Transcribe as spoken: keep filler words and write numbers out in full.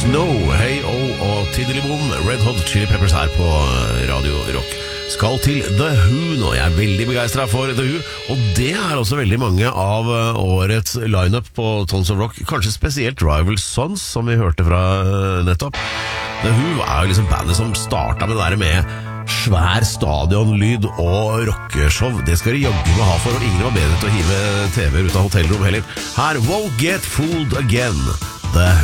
Snow, Hey Oh og Tiddly-Boom, Red Hot Chili Peppers her på Radio Rock. Skal til The Who nå, jeg er veldig begeistret for The Who, og det er også veldig mange av årets line-up på Tons of Rock, kanskje spesielt Rival Sons, som vi hørte fra nettopp. The Who er jo liksom bandet som startet med det der med svær stadionlyd og rockeshow. Det skal de jagge med ha for, og ingen var bedre til å hive T V-er ut av hotellrom heller. Her, Won't Get Fooled Again, The Who.